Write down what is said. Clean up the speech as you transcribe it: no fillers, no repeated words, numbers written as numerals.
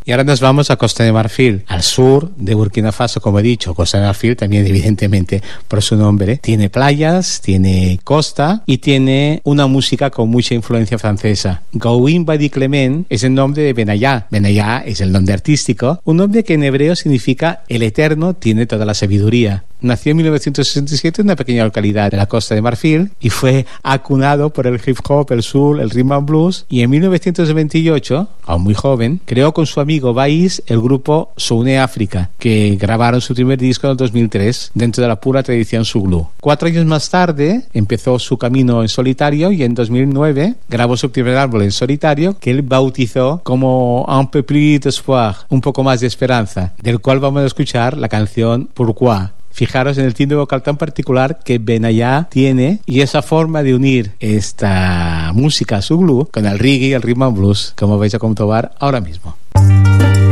Y ahora nos vamos a Costa de Marfil, al sur de Burkina Faso, como he dicho. Costa de Marfil también, evidentemente, por su nombre, tiene playas, tiene costa y tiene una música con mucha influencia francesa. Gauin Badi Clement es el nombre de Benayá. Benayá es el nombre artístico, un nombre que en hebreo significa el Eterno tiene toda la sabiduría. Nació en 1967 en una pequeña localidad de la Costa de Marfil y fue acunado por el hip hop, el soul, el rhythm and blues, y en 1928, aún muy joven, creó con su amigo Baiz el grupo Souné África, que grabaron su primer disco en el 2003 dentro de la pura tradición Zouglou. 4 años más tarde empezó su camino en solitario y en 2009 grabó su primer álbum en solitario, que él bautizó como Un peu plus d'espoir, un poco más de esperanza, del cual vamos a escuchar la canción Pourquoi. Fijaros en el timbre vocal tan particular que Benayá tiene y esa forma de unir esta música Zouglou con el reggae y el rhythm and blues, como vais a comprobar ahora mismo.